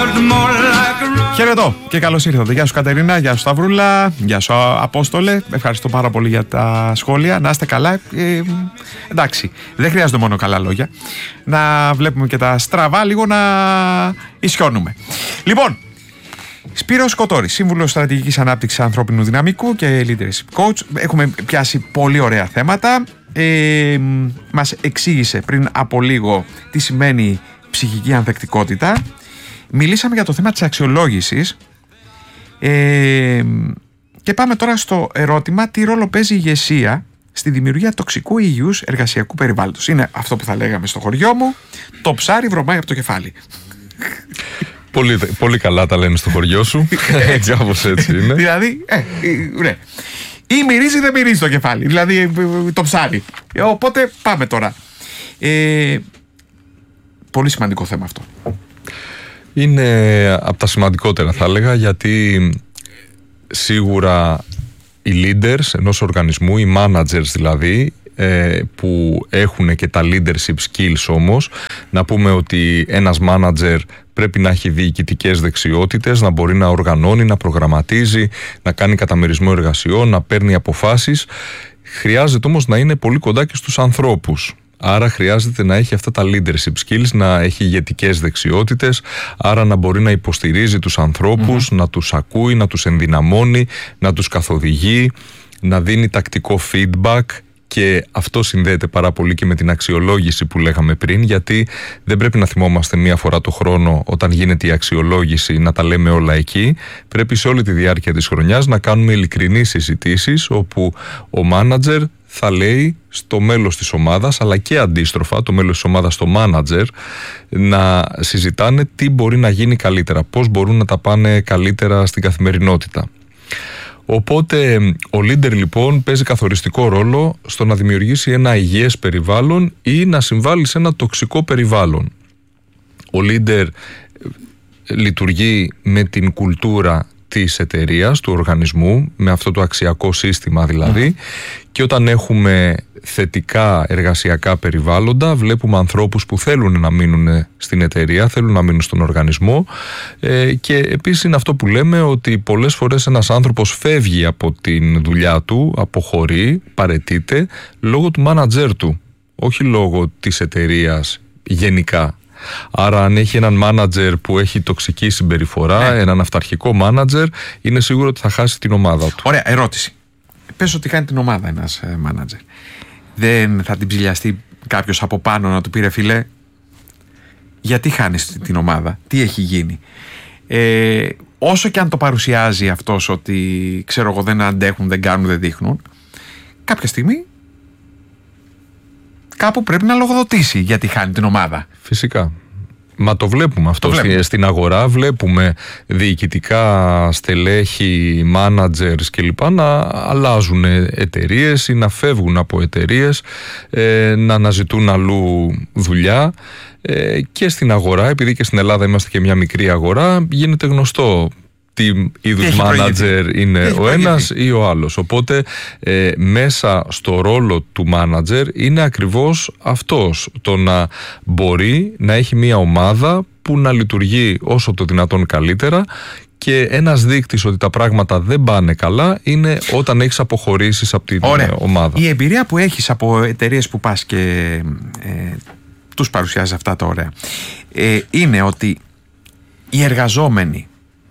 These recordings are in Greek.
Χαιρετώ και καλώς ήρθατε. Γεια σου Κατερίνα, γεια σου Σταυρούλα, γεια σου Απόστολε. Ευχαριστώ πάρα πολύ για τα σχόλια. Να είστε καλά. Εντάξει, δεν χρειάζονται μόνο καλά λόγια. Να βλέπουμε και τα στραβά, λίγο να ισιώνουμε. Λοιπόν, Σπύρος Κοτώρης, σύμβουλος στρατηγικής ανάπτυξης ανθρώπινου δυναμικού και leadership coach. Έχουμε πιάσει πολύ ωραία θέματα. Μας εξήγησε πριν από λίγο τι σημαίνει ψυχική ανθεκτικότητα. Μιλήσαμε για το θέμα της αξιολόγησης και πάμε τώρα στο ερώτημα: τι ρόλο παίζει η ηγεσία στη δημιουργία τοξικού υγιούς εργασιακού περιβάλλοντος? Είναι αυτό που θα λέγαμε στο χωριό μου, το ψάρι βρωμάει από το κεφάλι. Πολύ καλά τα λένε στο χωριό σου. Κάπως έτσι είναι. Δηλαδή, ναι. Ή μυρίζει ή δεν μυρίζει το κεφάλι. Δηλαδή το ψάρι. Οπότε πάμε τώρα. Πολύ σημαντικό θέμα αυτό. Είναι από τα σημαντικότερα θα έλεγα, γιατί σίγουρα οι leaders ενός οργανισμού, οι managers δηλαδή, που έχουν και τα leadership skills όμως, να πούμε ότι ένας manager πρέπει να έχει διοικητικές δεξιότητες, να μπορεί να οργανώνει, να προγραμματίζει, να κάνει καταμερισμό εργασιών, να παίρνει αποφάσεις. Χρειάζεται όμως να είναι πολύ κοντά και στους ανθρώπους. Άρα χρειάζεται να έχει αυτά τα leadership skills, να έχει ηγετικές δεξιότητες, άρα να μπορεί να υποστηρίζει τους ανθρώπους, να τους ακούει, να τους ενδυναμώνει, να τους καθοδηγεί, να δίνει τακτικό feedback. Και αυτό συνδέεται πάρα πολύ και με την αξιολόγηση που λέγαμε πριν, γιατί δεν πρέπει να θυμόμαστε μία φορά το χρόνο όταν γίνεται η αξιολόγηση να τα λέμε όλα εκεί. Πρέπει σε όλη τη διάρκεια της χρονιάς να κάνουμε ειλικρινείς συζητήσεις, όπου ο μάνατζερ θα λέει στο μέλος της ομάδας, αλλά και αντίστροφα το μέλος της ομάδας στο μάνατζερ, να συζητάνε τι μπορεί να γίνει καλύτερα, πώς μπορούν να τα πάνε καλύτερα στην καθημερινότητα. Οπότε ο leader λοιπόν παίζει καθοριστικό ρόλο στο να δημιουργήσει ένα υγιές περιβάλλον ή να συμβάλλει σε ένα τοξικό περιβάλλον. Ο leader λειτουργεί με την κουλτούρα της εταιρείας, του οργανισμού, με αυτό το αξιακό σύστημα δηλαδή, και όταν έχουμε θετικά εργασιακά περιβάλλοντα, βλέπουμε ανθρώπους που θέλουν να μείνουν στην εταιρεία, θέλουν να μείνουν στον οργανισμό, και επίσης είναι αυτό που λέμε, ότι πολλές φορές ένας άνθρωπος φεύγει από την δουλειά του, αποχωρεί, παραιτείται λόγω του μάνατζερ του, όχι λόγω της εταιρείας γενικά. Άρα αν έχει έναν μάνατζερ που έχει τοξική συμπεριφορά, έναν αυταρχικό μάνατζερ, είναι σίγουρο ότι θα χάσει την ομάδα του. Ωραία, ερώτηση. Πες ότι κάνει την ομάδα ένας μάνατζερ. Δεν θα την ψηλιαστεί κάποιος από πάνω να του πει: ρε φίλε, γιατί χάνεις την ομάδα, τι έχει γίνει? Όσο και αν το παρουσιάζει αυτός ότι ξέρω εγώ δεν αντέχουν, δεν κάνουν, δεν δείχνουν, κάποια στιγμή κάπου πρέπει να λογοδοτήσει γιατί χάνει την ομάδα. Φυσικά. Μα το βλέπουμε αυτό στην αγορά. Βλέπουμε διοικητικά στελέχη, managers κλπ. Να αλλάζουν εταιρείες ή να φεύγουν από εταιρείες, να αναζητούν αλλού δουλειά. Και στην αγορά, επειδή και στην Ελλάδα είμαστε και μια μικρή αγορά, γίνεται γνωστό τι είδους μάνατζερ είναι ο ένας ή ο άλλος. Οπότε μέσα στο ρόλο του μάνατζερ είναι ακριβώς αυτός, το να μπορεί να έχει μια ομάδα που να λειτουργεί όσο το δυνατόν καλύτερα. Και ένας δείκτης ότι τα πράγματα δεν πάνε καλά είναι όταν έχεις αποχωρήσεις από την ομάδα. Η εμπειρία που έχεις από εταιρείες που πας και τους παρουσιάζει αυτά τα ωραία, είναι ότι οι εργαζόμενοι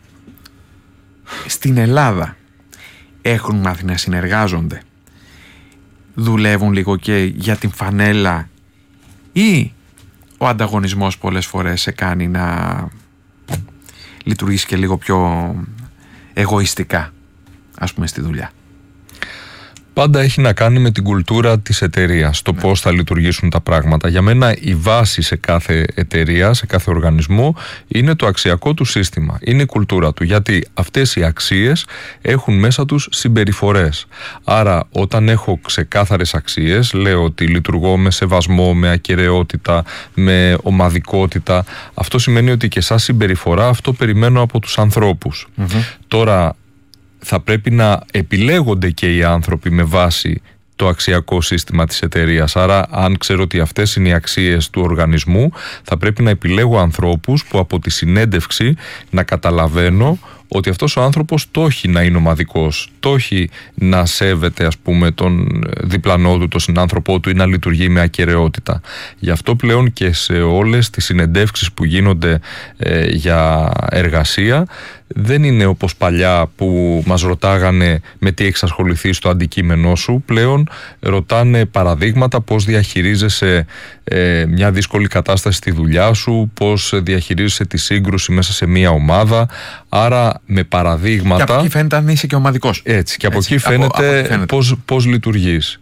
στην Ελλάδα έχουν μάθει να συνεργάζονται, δουλεύουν λίγο και για την φανέλα, ή ο ανταγωνισμός πολλές φορές σε κάνει να λειτουργήσει και λίγο πιο εγωιστικά, ας πούμε, στη δουλειά? Πάντα έχει να κάνει με την κουλτούρα της εταιρείας, το πώς θα λειτουργήσουν τα πράγματα. Για μένα η βάση σε κάθε εταιρεία, σε κάθε οργανισμό, είναι το αξιακό του σύστημα, είναι η κουλτούρα του, γιατί αυτές οι αξίες έχουν μέσα τους συμπεριφορές. Άρα όταν έχω ξεκάθαρες αξίες, λέω ότι λειτουργώ με σεβασμό, με ακεραιότητα, με ομαδικότητα, αυτό σημαίνει ότι και σαν συμπεριφορά αυτό περιμένω από τους ανθρώπους. Τώρα θα πρέπει να επιλέγονται και οι άνθρωποι με βάση το αξιακό σύστημα της εταιρείας. Άρα, αν ξέρω ότι αυτές είναι οι αξίες του οργανισμού, θα πρέπει να επιλέγω ανθρώπους που από τη συνέντευξη να καταλαβαίνω ότι αυτός ο άνθρωπος το έχει να είναι ομαδικός, το έχει να σέβεται, ας πούμε, τον διπλανό του, τον συνάνθρωπό του, ή να λειτουργεί με ακεραιότητα. Γι' αυτό πλέον και σε όλες τις συνεντεύξεις που γίνονται για εργασία, δεν είναι όπως παλιά που μας ρωτάγανε με τι έχεις ασχοληθεί στο αντικείμενό σου. Πλέον ρωτάνε παραδείγματα, πώς διαχειρίζεσαι μια δύσκολη κατάσταση στη δουλειά σου, πώς διαχειρίζεσαι τη σύγκρουση μέσα σε μια ομάδα. Άρα με παραδείγματα. Και από εκεί φαίνεται αν είσαι και ομαδικός. Έτσι, και από εκεί φαίνεται πώς λειτουργείς.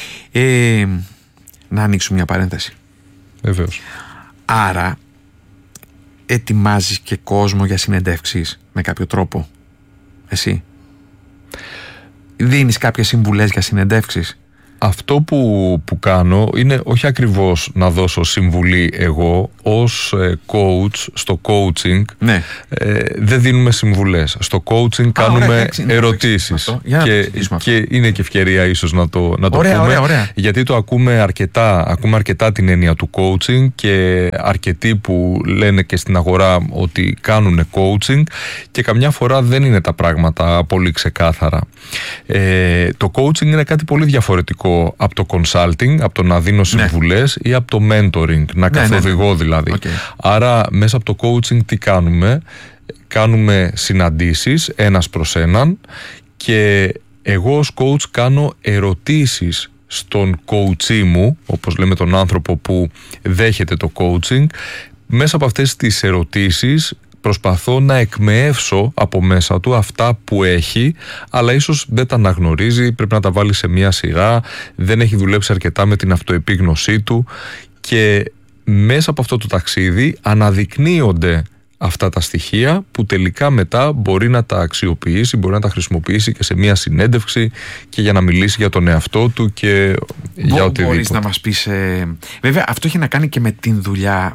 Να ανοίξουμε μια παρένθεση. Βεβαίως. Άρα ετοιμάζεις και κόσμο για συνεντεύξεις με κάποιο τρόπο? Εσύ δίνεις κάποιες συμβουλές για συνεντεύξεις? Αυτό που κάνω είναι όχι ακριβώς να δώσω συμβουλή εγώ ως coach στο coaching. Ναι. Δεν δίνουμε συμβουλές. Στο coaching κάνουμε ερωτήσεις. Και είναι και ευκαιρία ίσως να το πούμε. Ωραία. Γιατί το ακούμε αρκετά την έννοια του coaching, και αρκετοί που λένε και στην αγορά ότι κάνουν coaching, και καμιά φορά δεν είναι τα πράγματα πολύ ξεκάθαρα. Το coaching είναι κάτι πολύ διαφορετικό από το consulting, από το να δίνω συμβουλές, ή από το mentoring, να καθοδηγώ δηλαδή. Άρα μέσα από το coaching τι κάνουμε? Κάνουμε συναντήσεις ένας προς έναν, και εγώ ως coach κάνω ερωτήσεις στον coachee μου, όπως λέμε τον άνθρωπο που δέχεται το coaching. Μέσα από αυτές τις ερωτήσεις προσπαθώ να εκμεεύσω από μέσα του αυτά που έχει, αλλά ίσως δεν τα αναγνωρίζει, πρέπει να τα βάλει σε μια σειρά, δεν έχει δουλέψει αρκετά με την αυτοεπίγνωσή του, και μέσα από αυτό το ταξίδι αναδεικνύονται αυτά τα στοιχεία που τελικά μετά μπορεί να τα αξιοποιήσει, μπορεί να τα χρησιμοποιήσει και σε μια συνέντευξη, και για να μιλήσει για τον εαυτό του και για οτιδήποτε. Μπορείς να μας πεις, βέβαια αυτό έχει να κάνει και με την δουλειά,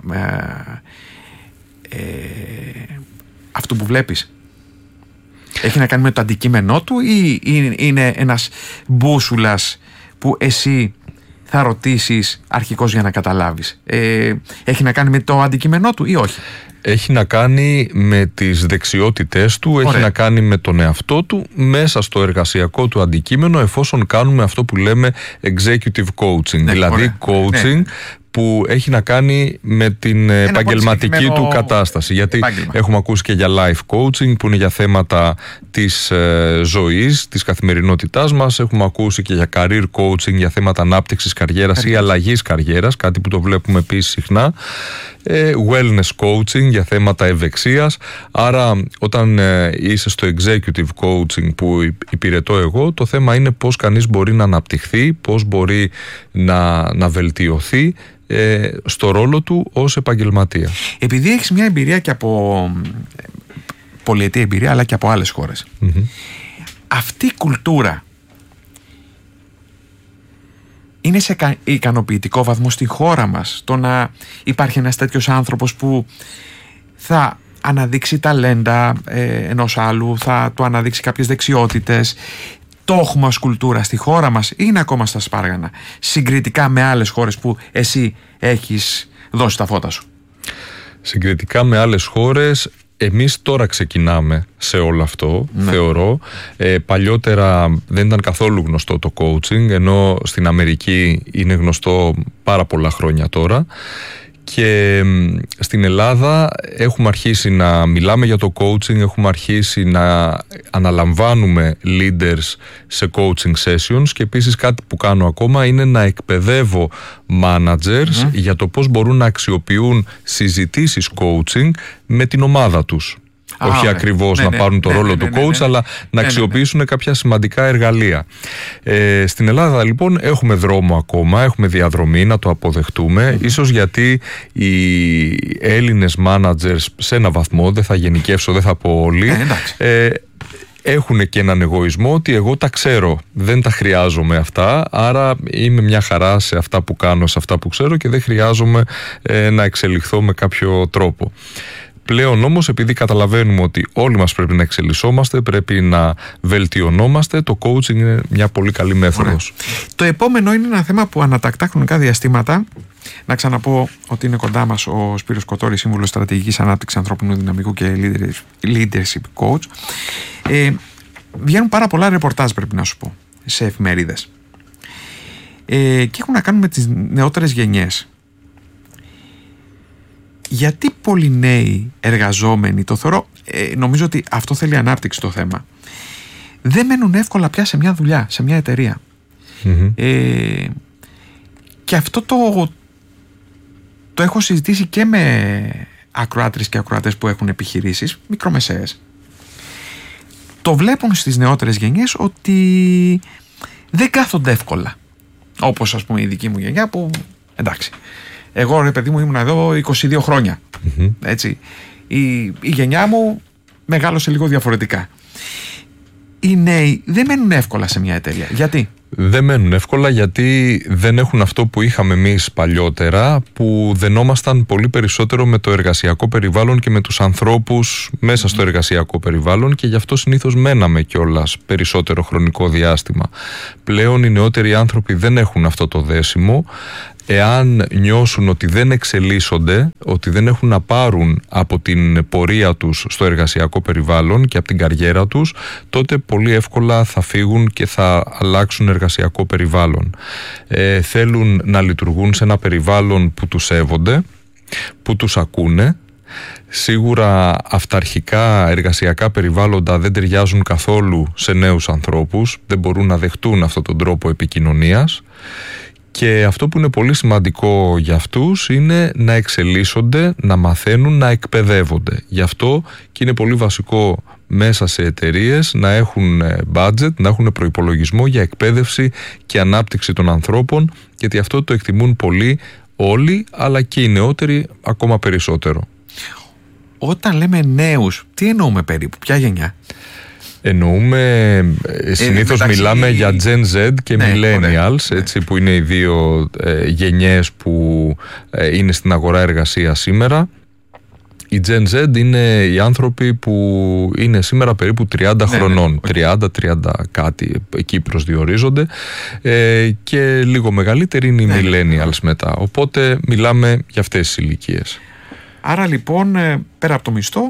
αυτό που βλέπεις έχει να κάνει με το αντικείμενό του, ή είναι ένας μπούσουλας που εσύ θα ρωτήσεις αρχικώς για να καταλάβεις? Έχει να κάνει με το αντικείμενό του ή όχι? Έχει να κάνει με τις δεξιότητές του, έχει να κάνει με τον εαυτό του μέσα στο εργασιακό του αντικείμενο, εφόσον κάνουμε αυτό που λέμε executive coaching, δηλαδή coaching που έχει να κάνει με την επαγγελματική του κατάσταση. Γιατί έχουμε ακούσει και για life coaching που είναι για θέματα της ζωής, της καθημερινότητάς μας. Έχουμε ακούσει και για career coaching για θέματα ανάπτυξης καριέρας ή αλλαγής καριέρας, κάτι που το βλέπουμε επίσης συχνά. Wellness coaching για θέματα ευεξίας. Άρα όταν είσαι στο executive coaching που υπηρετώ εγώ, το θέμα είναι πώς κανείς μπορεί να αναπτυχθεί, πώς μπορεί να βελτιωθεί στο ρόλο του ως επαγγελματία. Επειδή έχεις μια εμπειρία και από πολυετή εμπειρία, αλλά και από άλλες χώρες, αυτή η κουλτούρα είναι σε ικανοποιητικό βαθμό στη χώρα μας, το να υπάρχει ένας τέτοιος άνθρωπος που θα αναδείξει ταλέντα ενός άλλου, θα του αναδείξει κάποιες δεξιότητες? Το έχουμε ως κουλτούρα στη χώρα μας ή είναι ακόμα στα σπάργανα, συγκριτικά με άλλες χώρες που εσύ έχεις δώσει τα φώτα σου? Συγκριτικά με άλλες χώρες, εμείς τώρα ξεκινάμε σε όλο αυτό, θεωρώ. Παλιότερα δεν ήταν καθόλου γνωστό το coaching, ενώ στην Αμερική είναι γνωστό πάρα πολλά χρόνια τώρα. Και στην Ελλάδα έχουμε αρχίσει να μιλάμε για το coaching, έχουμε αρχίσει να αναλαμβάνουμε leaders σε coaching sessions, και επίσης κάτι που κάνω ακόμα είναι να εκπαιδεύω managers για το πώς μπορούν να αξιοποιούν συζητήσεις coaching με την ομάδα τους. Όχι ακριβώς να πάρουν το ρόλο του coach, αλλά να αξιοποιήσουν κάποια σημαντικά εργαλεία. Στην Ελλάδα λοιπόν έχουμε δρόμο ακόμα, έχουμε διαδρομή, να το αποδεχτούμε. Ίσως γιατί οι Έλληνες managers σε ένα βαθμό, δεν θα γενικεύσω, δεν θα πω όλοι, έχουν και έναν εγωισμό ότι εγώ τα ξέρω, δεν τα χρειάζομαι αυτά, άρα είμαι μια χαρά σε αυτά που κάνω, σε αυτά που ξέρω, και δεν χρειάζομαι να εξελιχθώ με κάποιο τρόπο. Πλέον όμως, επειδή καταλαβαίνουμε ότι όλοι μας πρέπει να εξελισσόμαστε, πρέπει να βελτιωνόμαστε, το coaching είναι μια πολύ καλή μέθοδος. Το επόμενο είναι ένα θέμα που ανατακτά χρονικά διαστήματα. Να ξαναπώ ότι είναι κοντά μας ο Σπύρος Κοτώρης, Σύμβουλος Στρατηγικής Ανάπτυξης Ανθρώπινου Δυναμικού και Leadership Coach. Βγαίνουν πάρα πολλά ρεπορτάζ, πρέπει να σου πω, σε εφημερίδες. Και έχουν να κάνουν με τις νεότερες γενιές. Γιατί πολλοί νέοι εργαζόμενοι, το θεωρώ, νομίζω ότι αυτό θέλει ανάπτυξη το θέμα, δεν μένουν εύκολα πια σε μια δουλειά, σε μια εταιρεία. Και αυτό το έχω συζητήσει και με ακροάτρες και ακροατές που έχουν επιχειρήσεις, μικρομεσαίες. Το βλέπουν στις νεότερες γενιές ότι δεν κάθονται εύκολα. Όπως, ας πούμε, η δική μου γενιά που, εντάξει, εγώ, ρε παιδί μου, ήμουν εδώ 22 χρόνια. Έτσι. Η γενιά μου μεγάλωσε λίγο διαφορετικά. Οι νέοι δεν μένουν εύκολα σε μια εταιρεία. Γιατί? Δεν μένουν εύκολα γιατί δεν έχουν αυτό που είχαμε εμείς παλιότερα, που δενόμασταν πολύ περισσότερο με το εργασιακό περιβάλλον και με τους ανθρώπους μέσα στο εργασιακό περιβάλλον, και γι' αυτό συνήθως μέναμε κιόλας περισσότερο χρονικό διάστημα. Πλέον οι νεότεροι άνθρωποι δεν έχουν αυτό το δέσιμο. Εάν νιώσουν ότι δεν εξελίσσονται, ότι δεν έχουν να πάρουν από την πορεία τους στο εργασιακό περιβάλλον και από την καριέρα τους, τότε πολύ εύκολα θα φύγουν και θα αλλάξουν εργασιακό περιβάλλον. Θέλουν να λειτουργούν σε ένα περιβάλλον που τους σέβονται, που τους ακούνε. Σίγουρα αυταρχικά εργασιακά περιβάλλοντα δεν ταιριάζουν καθόλου σε νέους ανθρώπους, δεν μπορούν να δεχτούν αυτόν τον τρόπο επικοινωνίας. Και αυτό που είναι πολύ σημαντικό για αυτούς είναι να εξελίσσονται, να μαθαίνουν, να εκπαιδεύονται. Γι' αυτό και είναι πολύ βασικό μέσα σε εταιρείες να έχουν budget, να έχουν προϋπολογισμό για εκπαίδευση και ανάπτυξη των ανθρώπων, γιατί αυτό το εκτιμούν πολύ όλοι, αλλά και οι νεότεροι ακόμα περισσότερο. Όταν λέμε νέους, τι εννοούμε περίπου, ποια γενιά? Εννοούμε, συνήθως μιλάμε για Gen Z και Millennials, έτσι, που είναι οι δύο γενιές που είναι στην αγορά εργασίας σήμερα. Η Gen Z είναι οι άνθρωποι που είναι σήμερα περίπου 30 χρονών, 30 κάτι, εκεί προσδιορίζονται, και λίγο μεγαλύτεροι είναι οι Millennials μετά. Οπότε μιλάμε για αυτές τις ηλικίες. Άρα λοιπόν, πέρα από το μισθό,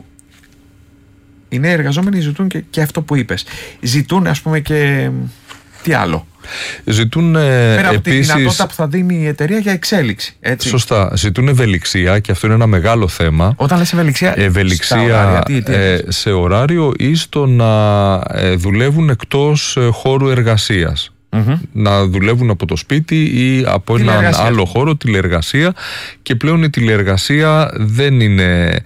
οι νέοι εργαζόμενοι ζητούν και αυτό που είπες. Ζητούν, ας πούμε, και τι άλλο? Ζητούν πέρα από επίσης, τη δυνατότητα που θα δίνει η εταιρεία για εξέλιξη. Έτσι. Σωστά. Ζητούν ευελιξία, και αυτό είναι ένα μεγάλο θέμα. Όταν λες ευελιξία ωράρια, σε ωράριο ή στο να δουλεύουν εκτός χώρου εργασίας. Να δουλεύουν από το σπίτι ή από έναν άλλο χώρο, τηλεεργασία. Και πλέον η τηλεεργασία δεν είναι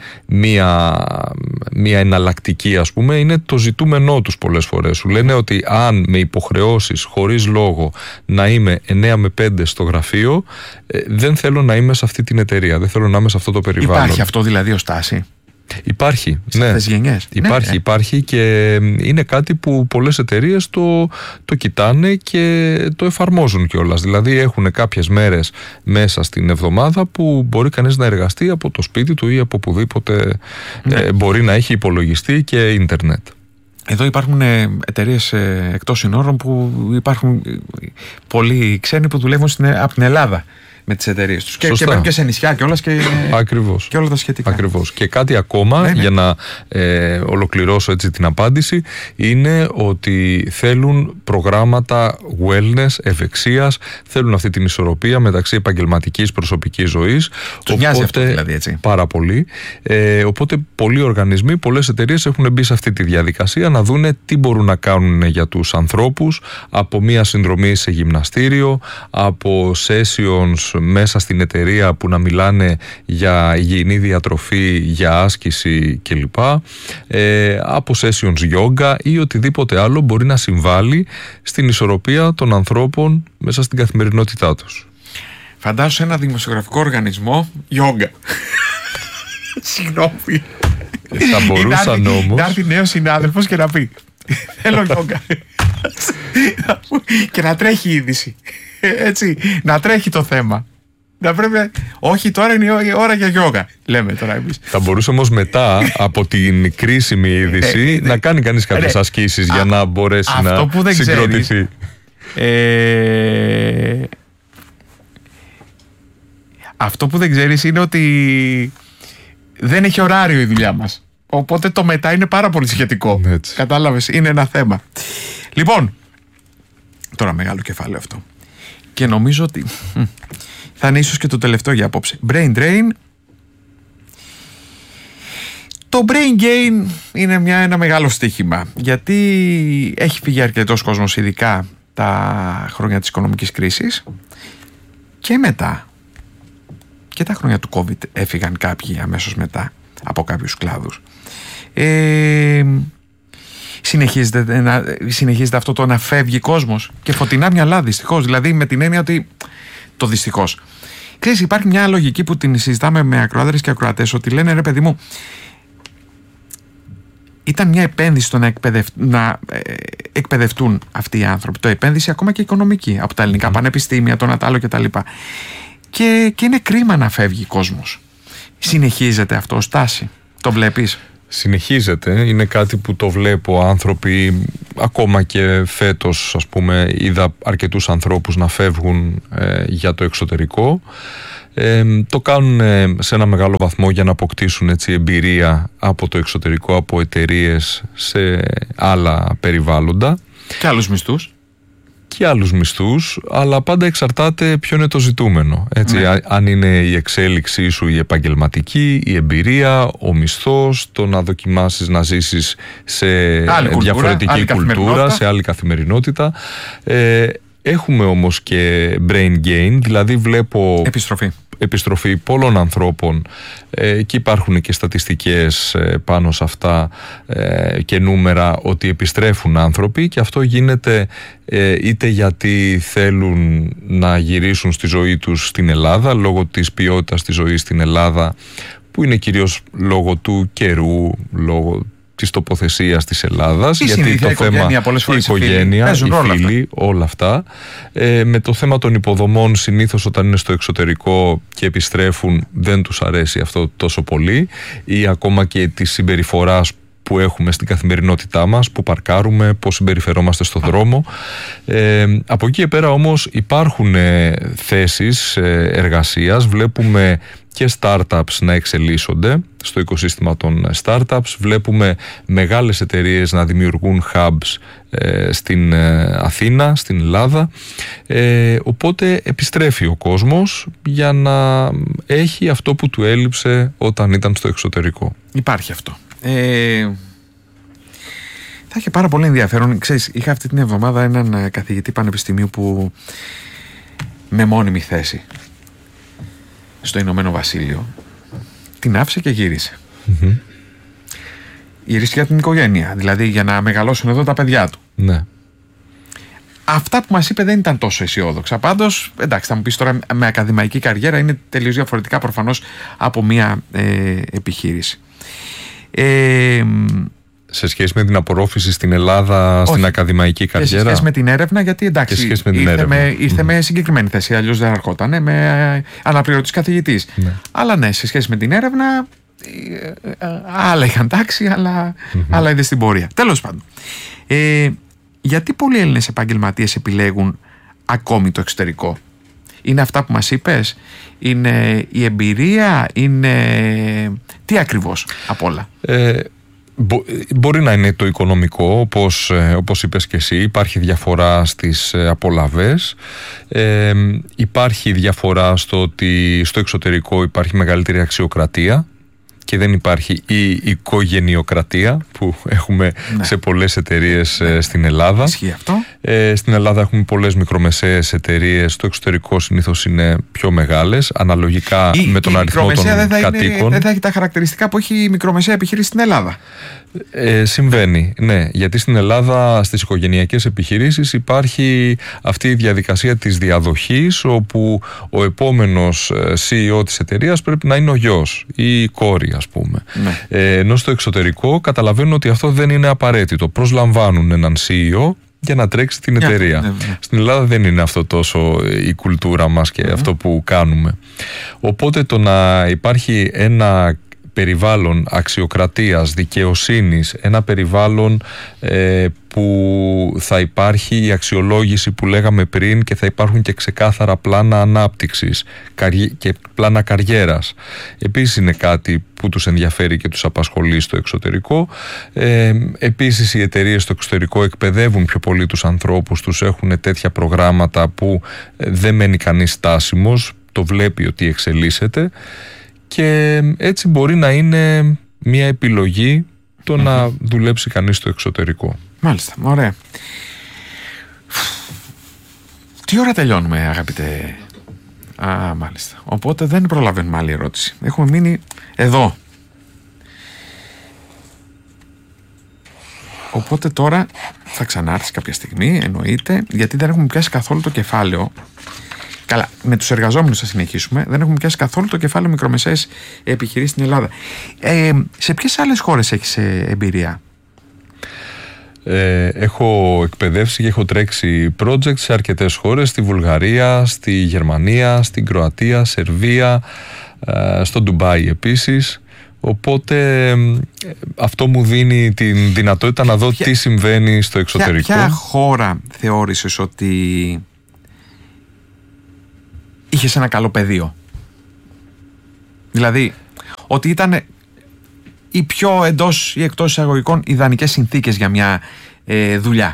μία εναλλακτική, ας πούμε, είναι το ζητούμενό τους πολλές φορές. Σου λένε ότι αν με υποχρεώσεις χωρίς λόγο να είμαι 9 με 5 στο γραφείο, δεν θέλω να είμαι σε αυτή την εταιρεία, δεν θέλω να είμαι σε αυτό το περιβάλλον. Υπάρχει αυτό δηλαδή ως τάση? Υπάρχει, σε αυτές τις γενιές. Υπάρχει, και είναι κάτι που πολλές εταιρείες το κοιτάνε και το εφαρμόζουν κιόλας. Δηλαδή έχουν κάποιες μέρες μέσα στην εβδομάδα που μπορεί κανείς να εργαστεί από το σπίτι του ή από οπουδήποτε μπορεί να έχει υπολογιστή και ίντερνετ. Εδώ υπάρχουν εταιρείες εκτός συνόρων που υπάρχουν πολλοί ξένοι που δουλεύουν από την Ελλάδα με τις εταιρείες τους. Και μπαίνουν και σε νησιά κιόλας και όλα τα σχετικά. Ακριβώς. Και κάτι ακόμα, για να ολοκληρώσω έτσι την απάντηση, είναι ότι θέλουν προγράμματα wellness, ευεξίας, θέλουν αυτή την ισορροπία μεταξύ επαγγελματικής προσωπικής ζωής. Τους νοιάζει αυτό δηλαδή, έτσι. Πάρα πολύ. Οπότε πολλοί οργανισμοί, πολλές εταιρείες έχουν μπει σε αυτή τη διαδικασία να δούνε τι μπορούν να κάνουν για τους ανθρώπους, από μία συνδρομή σε γυμναστήριο, από sessions μέσα στην εταιρεία που να μιλάνε για υγιεινή διατροφή, για άσκηση κλπ, από sessions yoga ή οτιδήποτε άλλο μπορεί να συμβάλλει στην ισορροπία των ανθρώπων μέσα στην καθημερινότητά τους. Φαντάσου σε ένα δημοσιογραφικό οργανισμό yoga. Συγγνώμη. Θα μπορούσαν όμως να έρθει νέος συνάδελφος και να πει θέλω yoga. Και να τρέχει η είδηση. Έτσι, να τρέχει το θέμα. Να πρέπει. Όχι, τώρα είναι η ώρα για γιόγα. Λέμε τώρα εμείς. Θα μπορούσε όμως μετά από την κρίσιμη είδηση να κάνει κανείς κάποιες ασκήσεις για να μπορέσει να συγκροτηθεί. Αυτό που δεν ξέρεις είναι ότι δεν έχει ωράριο η δουλειά μας. Οπότε το μετά είναι πάρα πολύ σχετικό. Κατάλαβες, είναι ένα θέμα. Λοιπόν, τώρα μεγάλο κεφάλαιο αυτό. Και νομίζω ότι θα είναι ίσως και το τελευταίο για απόψε. Brain drain. Το brain gain είναι ένα μεγάλο στοίχημα. Γιατί έχει φύγει αρκετός κόσμος, ειδικά τα χρόνια της οικονομικής κρίσης. Και μετά, και τα χρόνια του COVID έφυγαν κάποιοι αμέσως μετά από κάποιους κλάδους. Συνεχίζεται αυτό το να φεύγει κόσμος και φωτεινά μυαλά, δυστυχώς. Δηλαδή με την έννοια ότι το δυστυχώς. Ξέρεις, υπάρχει μια λογική που την συζητάμε με ακροάδερες και ακροατές, ότι λένε ρε παιδί μου, ήταν μια επένδυση στο να εκπαιδευτούν αυτοί οι άνθρωποι. Το επένδυση ακόμα και οικονομική από τα ελληνικά πανεπιστήμια, το Νατάλο κτλ. Και είναι κρίμα να φεύγει κόσμος. Συνεχίζεται αυτό ως τάση? Το βλέπεις? Συνεχίζεται, είναι κάτι που το βλέπω. Άνθρωποι, ακόμα και φέτος ας πούμε, είδα αρκετούς ανθρώπους να φεύγουν για το εξωτερικό. Το κάνουν σε ένα μεγάλο βαθμό για να αποκτήσουν έτσι εμπειρία από το εξωτερικό, από εταιρείες σε άλλα περιβάλλοντα. Και άλλους μισθούς. Και άλλους μισθούς, αλλά πάντα εξαρτάται ποιο είναι το ζητούμενο. Έτσι, αν είναι η εξέλιξή σου η επαγγελματική, η εμπειρία, ο μισθός, το να δοκιμάσεις να ζήσεις σε διαφορετική κουλτούρα, σε άλλη καθημερινότητα. Έχουμε όμως και brain gain, δηλαδή βλέπω επιστροφή πολλών ανθρώπων και υπάρχουν και στατιστικές πάνω σε αυτά και νούμερα ότι επιστρέφουν άνθρωποι, και αυτό γίνεται είτε γιατί θέλουν να γυρίσουν στη ζωή τους στην Ελλάδα λόγω της ποιότητας της ζωής στην Ελλάδα, που είναι κυρίως λόγω του καιρού, λόγω της τοποθεσίας της Ελλάδας, γιατί το θέμα η οικογένεια, οι φίλοι, όλα αυτά. Με το θέμα των υποδομών, συνήθως όταν είναι στο εξωτερικό και επιστρέφουν δεν τους αρέσει αυτό τόσο πολύ, ή ακόμα και τη συμπεριφορά που έχουμε στην καθημερινότητά μας, που παρκάρουμε, πώς συμπεριφερόμαστε στο δρόμο. Από εκεί και πέρα όμως υπάρχουν θέσεις εργασίας, βλέπουμε και startups να εξελίσσονται στο οικοσύστημα των startups, βλέπουμε μεγάλες εταιρείες να δημιουργούν hubs στην Αθήνα, στην Ελλάδα, οπότε επιστρέφει ο κόσμος για να έχει αυτό που του έλειψε όταν ήταν στο εξωτερικό. Υπάρχει αυτό. Θα είχε πάρα πολύ ενδιαφέρον. Ξέρεις, είχα αυτή την εβδομάδα έναν καθηγητή πανεπιστημίου που με μόνιμη θέση στο Ηνωμένο Βασίλειο την άφησε και γύρισε. Γύρισε για την οικογένεια, δηλαδή για να μεγαλώσουν εδώ τα παιδιά του. Ναι. Αυτά που μας είπε δεν ήταν τόσο αισιόδοξα. Πάντως, εντάξει, θα μου πεις τώρα, με ακαδημαϊκή καριέρα είναι τελείως διαφορετικά προφανώς από μια επιχείρηση. Σε σχέση με την απορρόφηση στην Ελλάδα, στην ακαδημαϊκή καριέρα. Σε σχέση με την έρευνα, γιατί εντάξει, ήρθε με συγκεκριμένη θέση, αλλιώς δεν ερχόταν, με αναπληρωτής καθηγητής. Ναι. Αλλά ναι, σε σχέση με την έρευνα, άλλα είχαν τάξει, άλλα είδε στην πορεία. Τέλος πάντων. Γιατί πολλοί Έλληνες επαγγελματίες επιλέγουν ακόμη το εξωτερικό? Είναι αυτά που μας είπες? Είναι η εμπειρία? Είναι τι ακριβώς απ' όλα? Μπορεί να είναι το οικονομικό, όπως είπες και εσύ. Υπάρχει διαφορά στις απολαβές, υπάρχει διαφορά στο ότι στο εξωτερικό υπάρχει μεγαλύτερη αξιοκρατία και δεν υπάρχει η οικογενειοκρατία που έχουμε σε πολλές εταιρείες στην Ελλάδα. Ισχύει αυτό. Στην Ελλάδα έχουμε πολλές μικρομεσαίες εταιρείες, στο εξωτερικό συνήθως είναι πιο μεγάλες, αναλογικά με τον αριθμό των κατοίκων. Δεν θα έχει τα χαρακτηριστικά που έχει η μικρομεσαία επιχείρηση στην Ελλάδα. Συμβαίνει, ναι, γιατί στην Ελλάδα στις οικογενειακές επιχειρήσεις υπάρχει αυτή η διαδικασία της διαδοχής, όπου ο επόμενος CEO της εταιρείας πρέπει να είναι ο γιος ή η κόρη, ας πούμε. Ναι. Ενώ στο εξωτερικό καταλαβαίνουν ότι αυτό δεν είναι απαραίτητο. Προσλαμβάνουν έναν CEO για να τρέξει την εταιρεία. Στην Ελλάδα δεν είναι αυτό τόσο η κουλτούρα μας και αυτό που κάνουμε. Οπότε το να υπάρχει ένα περιβάλλον αξιοκρατίας, δικαιοσύνης, ένα περιβάλλον που θα υπάρχει η αξιολόγηση που λέγαμε πριν και θα υπάρχουν και ξεκάθαρα πλάνα ανάπτυξης και πλάνα καριέρας. Επίσης είναι κάτι που τους ενδιαφέρει και τους απασχολεί στο εξωτερικό. Επίσης οι εταιρείες στο εξωτερικό εκπαιδεύουν πιο πολύ τους ανθρώπους τους, έχουν τέτοια προγράμματα που δεν μένει κανείς στάσιμος, το βλέπει ότι εξελίσσεται. Και έτσι μπορεί να είναι μια επιλογή το να δουλέψει κανείς στο εξωτερικό. Μάλιστα, ωραία. Τι ώρα τελειώνουμε, αγαπητέ? Μάλιστα. Οπότε δεν προλαβαίνουμε άλλη ερώτηση. Έχουμε μείνει εδώ. Οπότε τώρα θα ξανάρθεις κάποια στιγμή, εννοείται, γιατί δεν έχουμε πιάσει καθόλου το κεφάλαιο. Καλά, με τους εργαζόμενους θα συνεχίσουμε. Δεν έχουμε πιάσει καθόλου το κεφάλαιο μικρομεσαίες επιχειρήσεις στην Ελλάδα. Σε ποιες άλλες χώρες έχεις εμπειρία? Έχω εκπαιδεύσει και έχω τρέξει project σε αρκετές χώρες. Στη Βουλγαρία, στη Γερμανία, στην Κροατία, Σερβία, στο Ντουμπάι επίσης. Οπότε αυτό μου δίνει την δυνατότητα να δω τι συμβαίνει στο εξωτερικό. Ποια χώρα θεώρησες ότι είχες ένα καλό πεδίο? Δηλαδή ότι ήταν οι πιο εντός ή εκτός εισαγωγικών ιδανικές συνθήκες για μια δουλειά,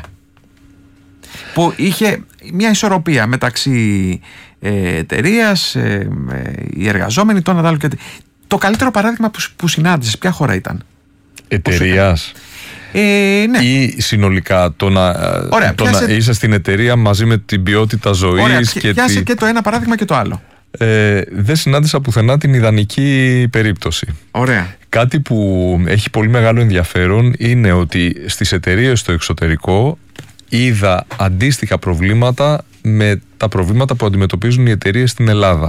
που είχε μια ισορροπία μεταξύ εταιρείας, οι εργαζόμενοι, το ένα άλλο και το καλύτερο παράδειγμα που συνάντησες, ποια χώρα ήταν? Εταιρείας? Ναι. Ή συνολικά το να είσαι στην εταιρεία μαζί με την ποιότητα ζωής? Ωραία, πιάσε και το ένα παράδειγμα και το άλλο. Δεν συνάντησα πουθενά την ιδανική περίπτωση. Ωραία. Κάτι που έχει πολύ μεγάλο ενδιαφέρον είναι ότι στις εταιρείες στο εξωτερικό είδα αντίστοιχα προβλήματα με τα προβλήματα που αντιμετωπίζουν οι εταιρείες στην Ελλάδα.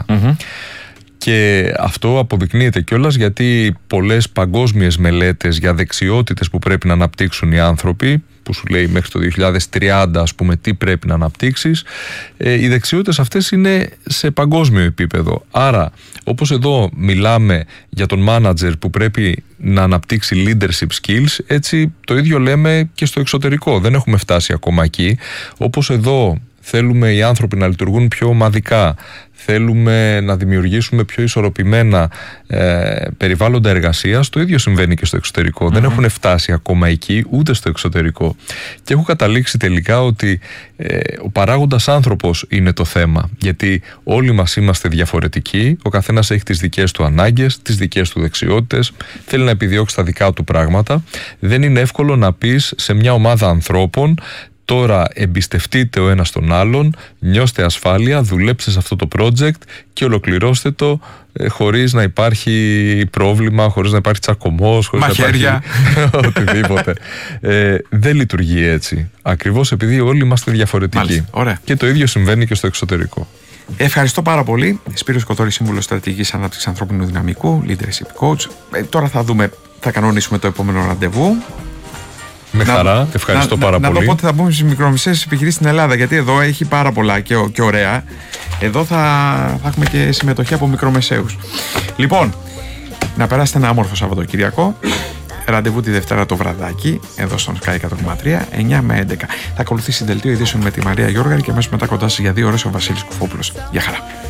Και αυτό αποδεικνύεται κιόλας γιατί πολλές παγκόσμιες μελέτες για δεξιότητες που πρέπει να αναπτύξουν οι άνθρωποι, που σου λέει μέχρι το 2030 ας πούμε τι πρέπει να αναπτύξεις, οι δεξιότητες αυτές είναι σε παγκόσμιο επίπεδο. Άρα όπως εδώ μιλάμε για τον manager που πρέπει να αναπτύξει leadership skills, έτσι το ίδιο λέμε και στο εξωτερικό. Δεν έχουμε φτάσει ακόμα εκεί. Όπως εδώ θέλουμε οι άνθρωποι να λειτουργούν πιο ομαδικά, θέλουμε να δημιουργήσουμε πιο ισορροπημένα περιβάλλοντα εργασίας, το ίδιο συμβαίνει και στο εξωτερικό. Δεν έχουν φτάσει ακόμα εκεί ούτε στο εξωτερικό. Και έχω καταλήξει τελικά ότι ο παράγοντας άνθρωπος είναι το θέμα. Γιατί όλοι μας είμαστε διαφορετικοί, ο καθένας έχει τις δικές του ανάγκες, τις δικές του δεξιότητες, θέλει να επιδιώξει τα δικά του πράγματα. Δεν είναι εύκολο να πεις σε μια ομάδα ανθρώπων: τώρα εμπιστευτείτε ο ένας τον άλλον, νιώστε ασφάλεια, δουλέψτε σε αυτό το project και ολοκληρώστε το χωρίς να υπάρχει πρόβλημα, χωρίς να υπάρχει τσακωμός, χωρίς μαχαίρια, να υπάρχει οτιδήποτε. Δεν λειτουργεί έτσι. Ακριβώς επειδή όλοι είμαστε διαφορετικοί. Ωραία. Και το ίδιο συμβαίνει και στο εξωτερικό. Ευχαριστώ πάρα πολύ. Σπύρος Κοτώρης, Σύμβουλος Στρατηγικής Ανάπτυξης Ανθρώπινου Δυναμικού, Leadership Coach. Τώρα θα κανονίσουμε το επόμενο ραντεβού. Με χαρά, ευχαριστώ πάρα πολύ. Να δω πότε θα μπούμε στις μικρομεσαίες επιχειρήσεις στην Ελλάδα, γιατί εδώ έχει πάρα πολλά και ωραία. Εδώ θα έχουμε και συμμετοχή από μικρομεσαίους. Λοιπόν, να περάσετε ένα όμορφο Σαββατοκυριακό. Ραντεβού τη Δευτέρα το βραδάκι, εδώ στον Sky 100,3, 9 με 11. Θα ακολουθήσει δελτίο ειδήσεων με τη Μαρία Γιώργαρη και αμέσως μετά κοντά σας για 2 ώρες ο Βασίλης Κουφόπουλος. Γεια χαρά.